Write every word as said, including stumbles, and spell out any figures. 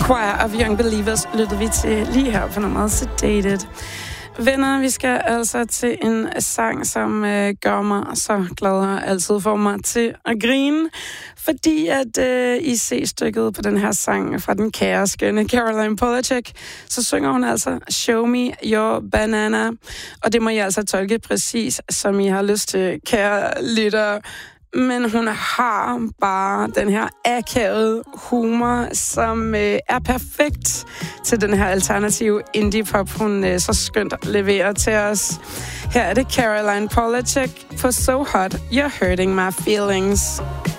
Choir of Young Believers lyttede vi til lige her på nummeret Sedated. Venner, vi skal altså til en sang, som øh, gør mig så glad og altid får mig til at grine, fordi at øh, i C-stykket på den her sang fra den kære skønne Caroline Polachek, så synger hun altså Show Me Your Banana, og det må I altså tolke præcis, som I har lyst til, kære lyttere. Men hun har bare den her akavede humor, som øh, er perfekt til den her alternative indie-pop, hun øh, så skønt leverer til os. Her er det Caroline Polachek på So Hot, You're Hurting My Feelings.